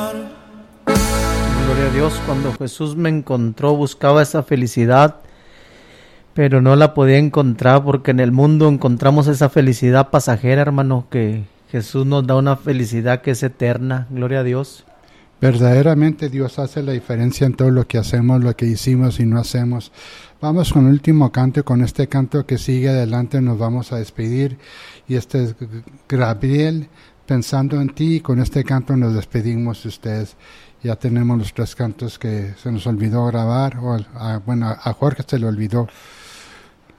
Gloria a Dios, cuando Jesús me encontró buscaba esa felicidad, pero no la podía encontrar porque en el mundo encontramos esa felicidad pasajera, hermano, que Jesús nos da una felicidad que es eterna. Gloria a Dios. Verdaderamente Dios hace la diferencia en todo lo que hacemos, lo que hicimos y no hacemos. Vamos con el último canto, con este canto que sigue adelante nos vamos a despedir. Y este es Gabriel, pensando en ti, y con este canto nos despedimos de ustedes. Ya tenemos los 3 cantos que se nos olvidó grabar, a Jorge se le olvidó